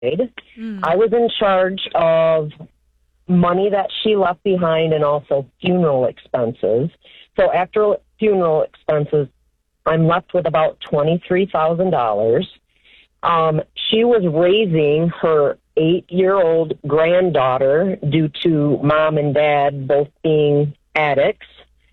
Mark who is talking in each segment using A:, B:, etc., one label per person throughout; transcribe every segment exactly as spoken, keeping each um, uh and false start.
A: Mm.
B: I was in charge of money that she left behind and also funeral expenses. So after funeral expenses, I'm left with about twenty-three thousand dollars. Um, she was raising her eight-year-old granddaughter due to mom and dad both being addicts.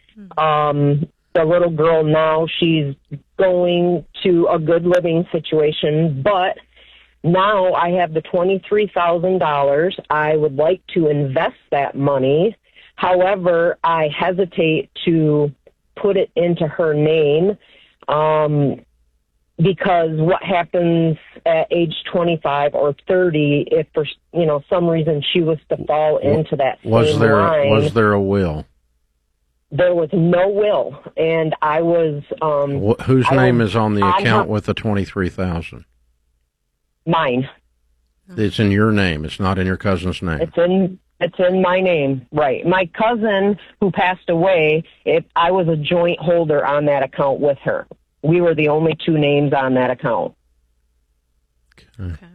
B: Um, the little girl now, she's going to a good living situation, but now I have the twenty-three thousand dollars. I would like to invest that money. However, I hesitate to put it into her name um, because what happens at age twenty-five or thirty, if for you know some reason she was to fall into that
C: was
B: same
C: there
B: line,
C: was there a will?
B: There was no will, and I was. Um,
C: Wh- whose
B: I
C: name
B: was
C: is on the
B: on
C: account
B: her-
C: with the twenty-three thousand?
B: Mine.
C: It's in your name. It's not in your cousin's name.
B: It's in it's in my name, right? My cousin who passed away, if I was a joint holder on that account with her. We were the only two names on that account.
C: Okay. Okay.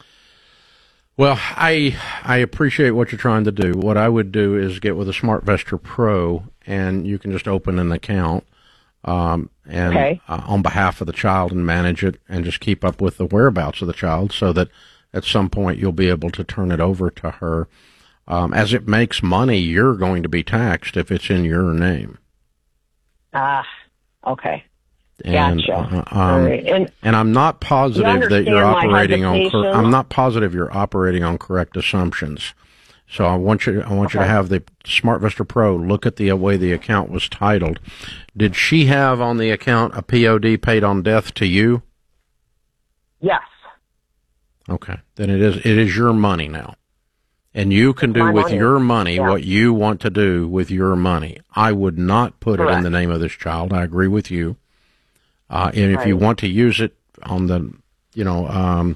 C: Well, I I appreciate what you're trying to do. What I would do is get with a SmartVestor Pro, and you can just open an account um, and
B: okay.
C: uh, on behalf of the child and manage it, and just keep up with the whereabouts of the child, so that at some point you'll be able to turn it over to her. Um, as it makes money, you're going to be taxed if it's in your name.
B: Ah, okay.
C: And,
B: gotcha.
C: Uh, um,
B: All right. and,
C: and I'm not positive
B: you
C: that you're operating on. Cor-
B: hesitation?
C: I'm not positive you're operating on correct assumptions. So I want you. I want
B: okay.
C: you to have the SmartVestor Pro look at the way the account was titled. Did she have on the account a P O D, paid on death, to you?
B: Yes.
C: Okay, then it is. It is your money now, and you can do
B: My
C: with
B: money.
C: your money
B: yeah.
C: what you want to do with your money. I would not put
B: Correct.
C: it in the name of this child. I agree with you. Uh, and if
B: right.
C: you want to use it on the, you know, um,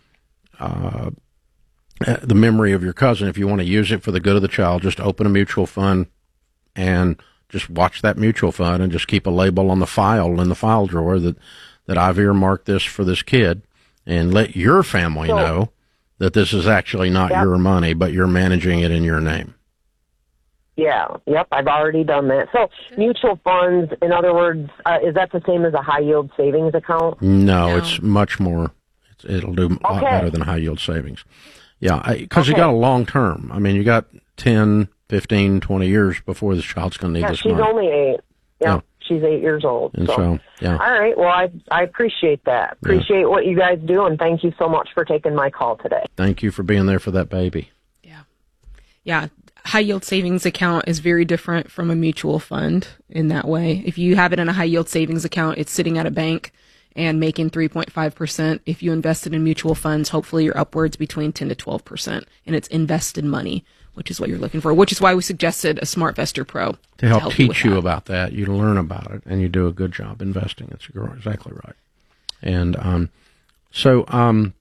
C: uh, the memory of your cousin, if you want to use it for the good of the child, just open a mutual fund and just watch that mutual fund and just keep a label on the file in the file drawer that, that I've earmarked this for this kid, and let your family
B: so,
C: know that this is actually not
B: yep.
C: your money, but you're managing it in your name.
B: Yeah, yep, I've already done that. So mutual funds, in other words, uh, is that the same as a high-yield savings account?
C: No,
A: No.
C: it's much more. It's, it'll do a lot
B: Okay.
C: better than high-yield savings. Yeah, because
B: okay.
C: you got a long term. I mean, you got ten, fifteen, twenty years before this child's going to need
B: Yeah,
C: this
B: she's
C: money.
B: only eight. Yeah,
C: Yeah.
B: she's eight years old.
C: And
B: so.
C: so, yeah.
B: All right, well, I I appreciate that. Appreciate what you guys do, and thank you so much for taking my call today.
C: Thank you for being there for that baby.
A: Yeah. Yeah. High yield savings account is very different from a mutual fund in that way. If you have it in a high yield savings account, it's sitting at a bank and making three point five percent. If you invest it in mutual funds, hopefully you're upwards between ten to twelve percent, and it's invested money, which is what you're looking for, which is why we suggested a SmartVestor Pro.
C: To help,
A: to help
C: teach
A: you,
C: you
A: that.
C: about that, you learn about it, and you do a good job investing. That's exactly right. And um, so, um,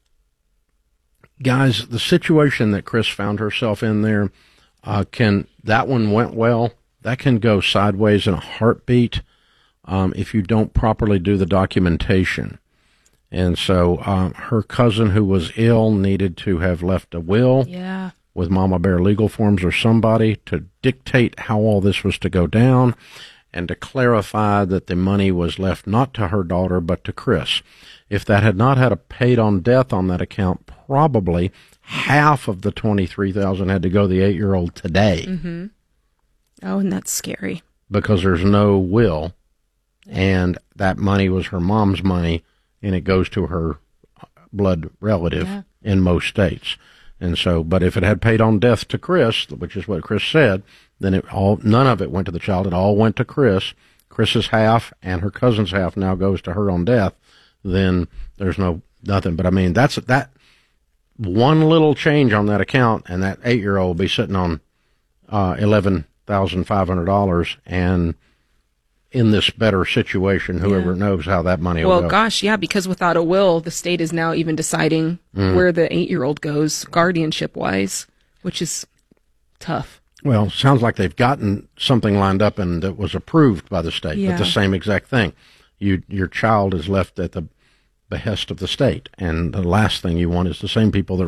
C: guys, the situation that Chris found herself in there, uh, can that one went well. That can go sideways in a heartbeat um, if you don't properly do the documentation. And so, uh, her cousin who was ill needed to have left a will.
A: Yeah.
C: With Mama Bear Legal Forms or somebody to dictate how all this was to go down, and to clarify that the money was left not to her daughter but to Chris. If that had not had a paid on death on that account, probably half of the twenty-three thousand dollars had to go to the eight-year-old today.
A: Mm-hmm. Oh, and that's scary.
C: Because there's no will, and that money was her mom's money, and it goes to her blood relative
A: Yeah.
C: in most states. And so, but if it had paid on death to Chris, which is what Chris said, then it all, none of it went to the child. It all went to Chris. Chris's half and her cousin's half now goes to her on death. Then there's no, nothing. But I mean, that's, that one little change on that account, and that eight-year-old will be sitting on, uh, eleven thousand five hundred dollars and in this better situation, whoever
A: Yeah.
C: knows how that money will
A: Well,
C: go.
A: gosh, yeah, because without a will, the state is now even deciding
C: Mm.
A: where the eight-year-old goes guardianship-wise, which is tough.
C: Well, sounds like they've gotten something lined up and that was approved by the state,
A: Yeah.
C: but the same exact thing. You, your child is left at the behest of the state. And the last thing you want is the same people that